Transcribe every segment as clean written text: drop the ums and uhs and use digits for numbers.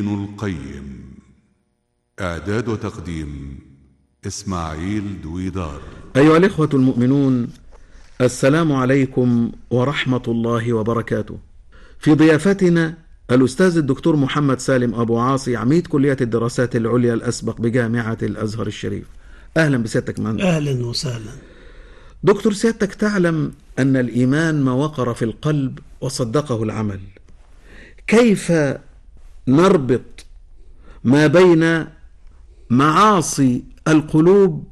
ابن القيم. إعداد وتقديم إسماعيل دويدار. أيها الإخوة المؤمنون، السلام عليكم ورحمة الله وبركاته. في ضيافتنا الأستاذ الدكتور محمد سالم أبو عاصي، عميد كلية الدراسات العليا الأسبق بجامعة الأزهر الشريف. أهلا بسيادتك معنا. أهلا وسهلا دكتور، سيادتك تعلم أن الإيمان ما وقر في القلب وصدقه العمل. كيف نربط ما بين معاصي القلوب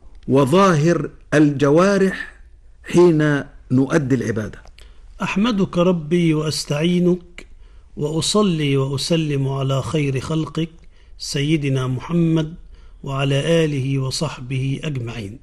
وظاهر الجوارح حين نؤدي العبادة؟ أحمدك ربي وأستعينك وأصلي وأسلم على خير خلقك سيدنا محمد وعلى آله وصحبه أجمعين.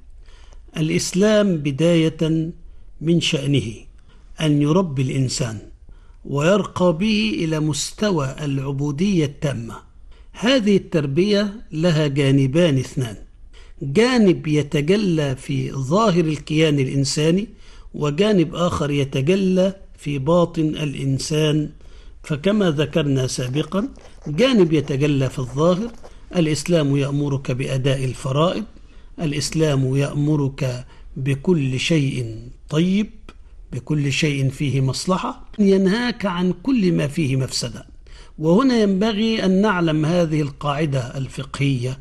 الإسلام بداية من شأنه أن يربي الإنسان ويرقى به إلى مستوى العبودية التامة. هذه التربية لها جانبان اثنان: جانب يتجلى في ظاهر الكيان الإنساني، وجانب آخر يتجلى في باطن الإنسان. فكما ذكرنا سابقا، جانب يتجلى في الظاهر: الإسلام يأمرك بأداء الفرائض، الإسلام يأمرك بكل شيء طيب، بكل شيء فيه مصلحة، ينهاك عن كل ما فيه مفسدة. وهنا ينبغي أن نعلم هذه القاعدة الفقهية: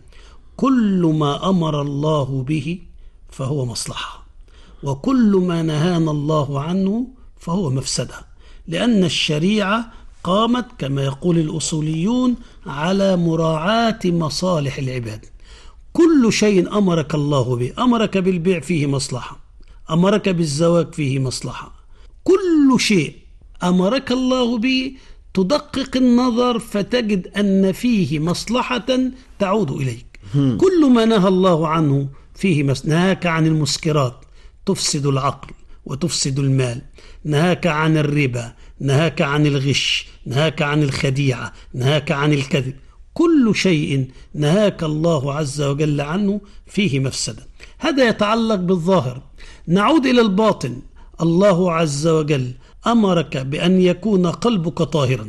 كل ما أمر الله به فهو مصلحة، وكل ما نهانا الله عنه فهو مفسدة، لأن الشريعة قامت كما يقول الأصوليون على مراعاة مصالح العباد. كل شيء أمرك الله به، أمرك بالبيع فيه مصلحة، أمرك بالزواج فيه مصلحة، كل شيء أمرك الله به تدقق النظر فتجد أن فيه مصلحة تعود إليك. كل ما نهى الله عنه فيه نهاك عن المسكرات تفسد العقل وتفسد المال، نهاك عن الربا، نهاك عن الغش، نهاك عن الخديعة، نهاك عن الكذب. كل شيء نهاك الله عز وجل عنه فيه مفسدة. هذا يتعلق بالظاهر. نعود إلى الباطن. الله عز وجل أمرك بأن يكون قلبك طاهرا،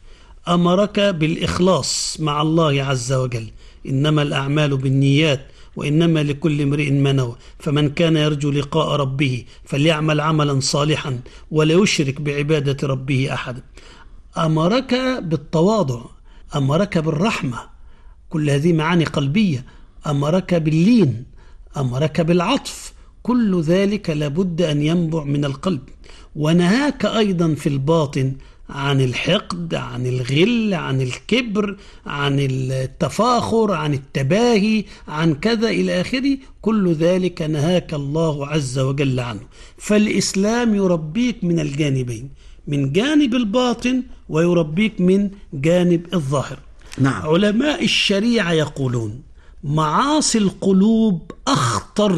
أمرك بالإخلاص مع الله عز وجل: إنما الأعمال بالنيات وإنما لكل امرئ ما نوى، فمن كان يرجو لقاء ربه فليعمل عملا صالحا ولا يشرك بعبادة ربه أحدا. أمرك بالتواضع، أمرك بالرحمة، كل هذه معاني قلبية. أمرك باللين، أمرك بالعطف، كل ذلك لابد أن ينبع من القلب. ونهاك أيضا في الباطن عن الحقد، عن الغل، عن الكبر، عن التفاخر، عن التباهي، عن كذا إلى آخره. كل ذلك نهاك الله عز وجل عنه. فالإسلام يربيك من الجانبين، من جانب الباطن ويربيك من جانب الظاهر. نعم. علماء الشريعة يقولون: معاصي القلوب أخطر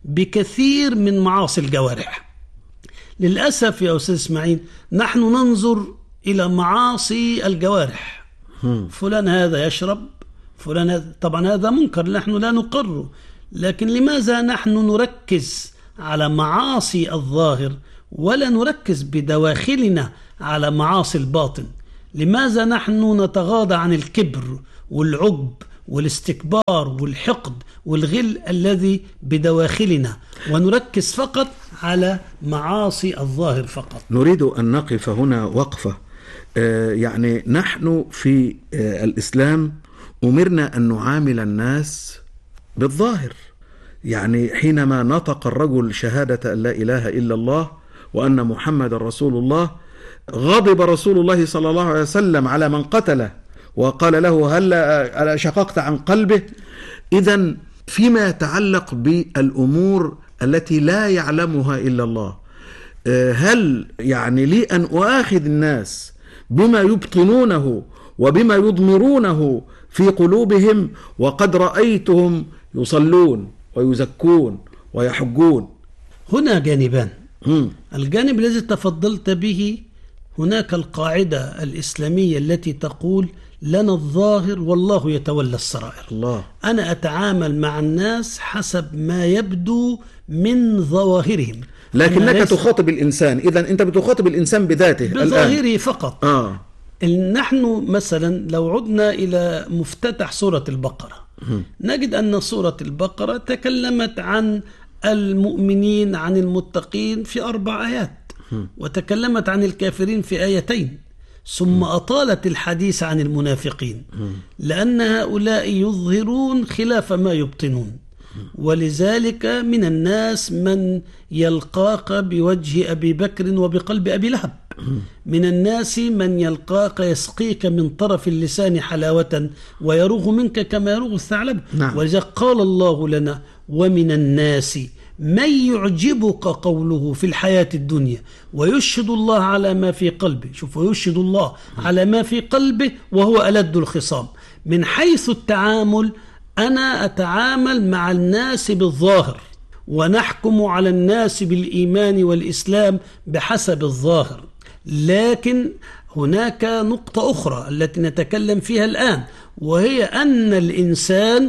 بكثير من معاصي الجوارح. للأسف يا أستاذ إسماعيل، نحن ننظر إلى معاصي الجوارح. فلان هذا يشرب، فلان هذا، طبعا هذا منكر نحن لا نقره، لكن لماذا نحن نركز على معاصي الظاهر ولا نركز بدواخلنا على معاصي الباطن؟ لماذا نحن نتغاضى عن الكبر والعجب والاستكبار والحقد والغل الذي بدواخلنا ونركز فقط على معاصي الظاهر فقط؟ نريد أن نقف هنا وقفة. يعني نحن في الإسلام أمرنا أن نعامل الناس بالظاهر. يعني حينما نطق الرجل شهادة أن لا إله إلا الله وأن محمد رسول الله، غضب رسول الله صلى الله عليه وسلم على من قتله وقال له: هل شققت عن قلبه؟ إذن فيما يتعلق بالأمور التي لا يعلمها إلا الله، هل يعني لي أن أؤاخذ الناس بما يبطنونه وبما يضمرونه في قلوبهم وقد رأيتهم يصلون ويزكون ويحجون؟ هنا جانبان. الجانب الذي تفضلت به، هناك القاعدة الإسلامية التي تقول: لنا الظاهر والله يتولى السرائر. الله. أنا أتعامل مع الناس حسب ما يبدو من ظواهرهم، لكنك تخاطب الإنسان. إذن أنت بتخاطب الإنسان بذاته بظاهره فقط. نحن مثلا لو عدنا إلى مفتتح سورة البقرة نجد أن سورة البقرة تكلمت عن المؤمنين عن المتقين في 4 آيات، وتكلمت عن الكافرين في 2 ثم أطالت الحديث عن المنافقين، لأن هؤلاء يظهرون خلاف ما يبطنون. ولذلك من الناس من يلقاك بوجه أبي بكر وبقلب أبي لهب، من الناس من يلقاك يسقيك من طرف اللسان حلاوة ويروغ منك كما يروغ الثعلب. ولذلك قال الله لنا: ومن الناس من يعجبك قوله في الحياة الدنيا ويشهد الله على ما في قلبه. شوف، ويشهد الله على ما في قلبه وهو ألد الخصام. من حيث التعامل أنا أتعامل مع الناس بالظاهر، ونحكم على الناس بالإيمان والإسلام بحسب الظاهر، لكن هناك نقطة أخرى التي نتكلم فيها الآن، وهي أن الإنسان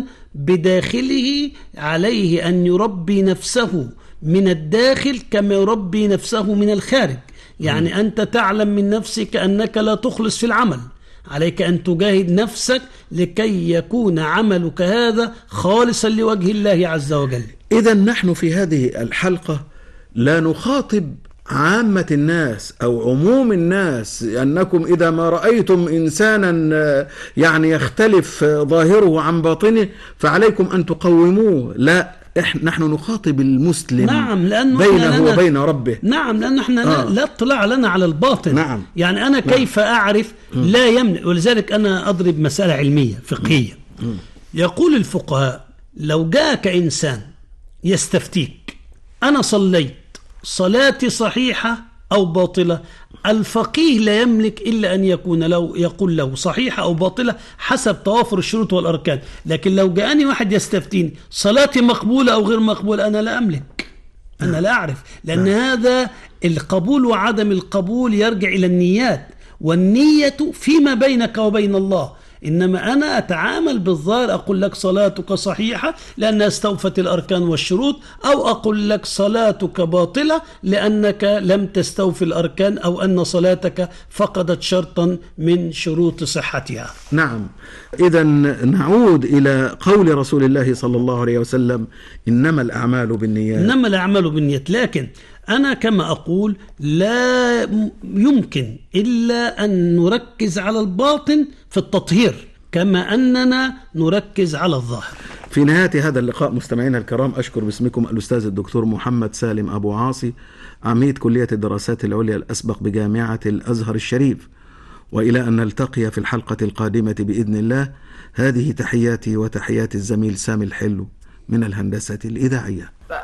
بداخله عليه أن يربي نفسه من الداخل كما يربي نفسه من الخارج. يعني أنت تعلم من نفسك أنك لا تخلص في العمل، عليك أن تجاهد نفسك لكي يكون عملك هذا خالصا لوجه الله عز وجل. إذا نحن في هذه الحلقة لا نخاطب عامة الناس أو عموم الناس أنكم إذا ما رأيتم إنسانا يعني يختلف ظاهره عن باطنه فعليكم أن تقوموه. لا، نحن نخاطب المسلم. نعم، لأنه بينه وبين ربه. نعم، لأن احنا لا اطلاع لنا على الباطن. نعم. يعني أنا كيف أعرف؟ لا يمنع. ولذلك أنا أضرب مسألة علمية فقهية. يقول الفقهاء: لو جاءك إنسان يستفتيك أنا صليت صلاتي صحيحة أو باطلة، الفقيه لا يملك إلا أن يقول له صحيحة أو باطلة حسب توافر الشروط والأركان. لكن لو جاءني واحد يستفتيني صلاتي مقبولة أو غير مقبولة، أنا لا أملك، أنا لا أعرف، لأن هذا القبول وعدم القبول يرجع إلى النيات، والنية فيما بينك وبين الله. إنما أنا أتعامل بالظاهر، أقول لك صلاتك صحيحة لأنها استوفت الأركان والشروط، أو أقول لك صلاتك باطلة لأنك لم تستوفي الأركان، أو أن صلاتك فقدت شرطا من شروط صحتها. نعم. إذا نعود إلى قول رسول الله صلى الله عليه وسلم: إنما الأعمال بالنيات. إنما الأعمال بالنيات. لكن أنا كما أقول لا يمكن إلا أن نركز على الباطن في التطهير كما أننا نركز على الظاهر. في نهاية هذا اللقاء مستمعينا الكرام، أشكر باسمكم الأستاذ الدكتور محمد سالم أبو عاصي، عميد كلية الدراسات العليا الأسبق بجامعة الأزهر الشريف. وإلى أن نلتقي في الحلقة القادمة بإذن الله، هذه تحياتي وتحيات الزميل سامي الحلو من الهندسة الإذاعية.